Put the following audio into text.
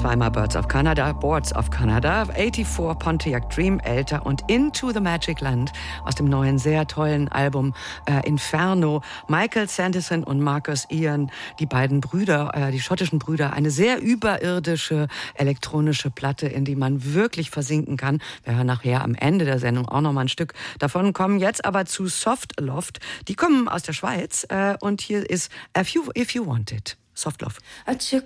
Zweimal Boards of Canada, 84 Pontiac Dream, älter, und Into the Magic Land aus dem neuen, sehr tollen Album Inferno. Michael Sanderson und Marcus Ian, die beiden Brüder, die schottischen Brüder, eine sehr überirdische elektronische Platte, in die man wirklich versinken kann. Wir hören nachher am Ende der Sendung auch noch mal ein Stück davon, kommen jetzt aber zu Soft Loft. Die kommen aus der Schweiz und hier ist If You Want It. Soft Love.